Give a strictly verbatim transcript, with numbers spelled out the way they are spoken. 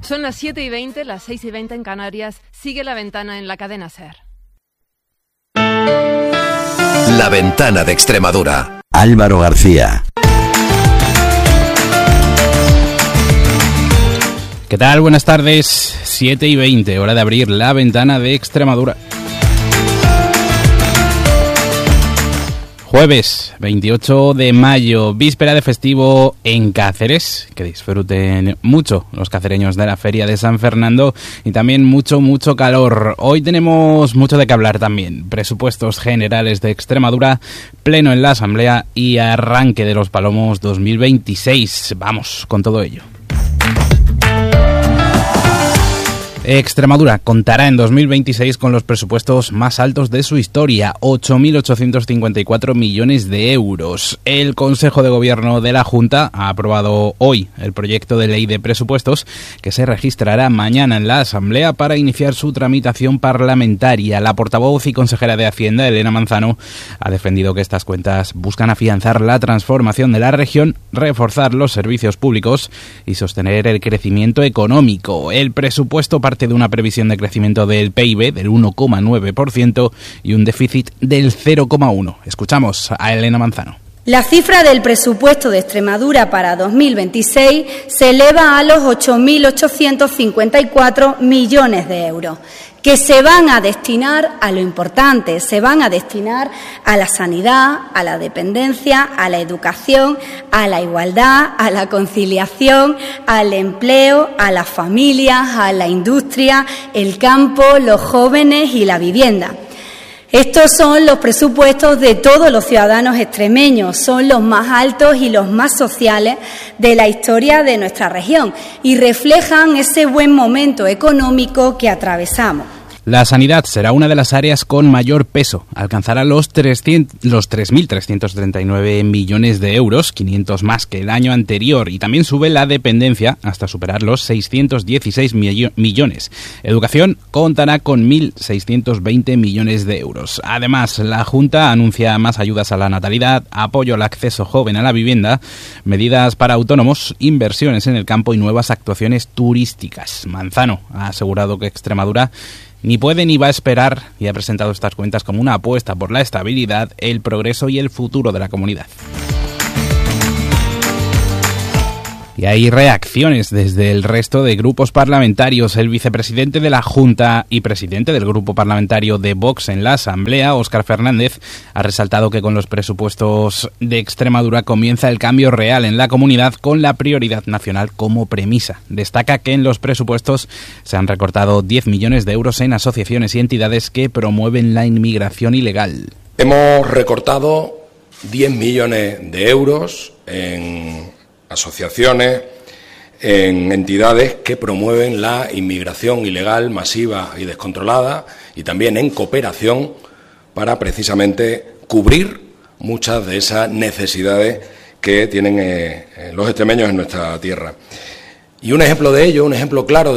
Son las siete y veinte, las seis y veinte en Canarias. Sigue La Ventana en la cadena SER. La Ventana de Extremadura. Álvaro García. ¿Qué tal? Buenas tardes. siete y veinte, hora de abrir La Ventana de Extremadura. Jueves veintiocho de mayo, víspera de festivo en Cáceres. Que disfruten mucho los cacereños de la Feria de San Fernando y también mucho, mucho calor. Hoy tenemos mucho de qué hablar también. Presupuestos generales de Extremadura, pleno en la Asamblea y arranque de los Palomos dos mil veintiséis. Vamos con todo ello. Extremadura contará en dos mil veintiséis con los presupuestos más altos de su historia, ocho mil ochocientos cincuenta y cuatro millones de euros. El Consejo de Gobierno de la Junta ha aprobado hoy el proyecto de ley de presupuestos que se registrará mañana en la Asamblea para iniciar su tramitación parlamentaria. La portavoz y consejera de Hacienda, Elena Manzano, ha defendido que estas cuentas buscan afianzar la transformación de la región, reforzar los servicios públicos y sostener el crecimiento económico. El presupuesto parte de una previsión de crecimiento del P I B del uno coma nueve por ciento y un déficit del cero coma uno por ciento. Escuchamos a Elena Manzano. La cifra del presupuesto de Extremadura para dos mil veintiséis se eleva a los ocho mil ochocientos cincuenta y cuatro millones de euros, que se van a destinar a lo importante, se van a destinar a la sanidad, a la dependencia, a la educación, a la igualdad, a la conciliación, al empleo, a las familias, a la industria, el campo, los jóvenes y la vivienda. Estos son los presupuestos de todos los ciudadanos extremeños, son los más altos y los más sociales de la historia de nuestra región y reflejan ese buen momento económico que atravesamos. La sanidad será una de las áreas con mayor peso. Alcanzará los, trescientos, los tres mil trescientos treinta y nueve millones de euros, quinientos más que el año anterior. Y también sube la dependencia hasta superar los seiscientos dieciséis millones. Educación contará con mil seiscientos veinte millones de euros. Además, la Junta anuncia más ayudas a la natalidad, apoyo al acceso joven a la vivienda, medidas para autónomos, inversiones en el campo y nuevas actuaciones turísticas. Manzano ha asegurado que Extremadura ni puede ni va a esperar y ha presentado estas cuentas como una apuesta por la estabilidad, el progreso y el futuro de la comunidad. Y hay reacciones desde el resto de grupos parlamentarios. El vicepresidente de la Junta y presidente del grupo parlamentario de Vox en la Asamblea, Óscar Fernández, ha resaltado que con los presupuestos de Extremadura comienza el cambio real en la comunidad con la prioridad nacional como premisa. Destaca que en los presupuestos se han recortado diez millones de euros en asociaciones y entidades que promueven la inmigración ilegal. Hemos recortado diez millones de euros en asociaciones, en entidades que promueven la inmigración ilegal, masiva y descontrolada, y también en cooperación para precisamente cubrir muchas de esas necesidades que tienen eh, los extremeños en nuestra tierra. Y un ejemplo de ello, un ejemplo claro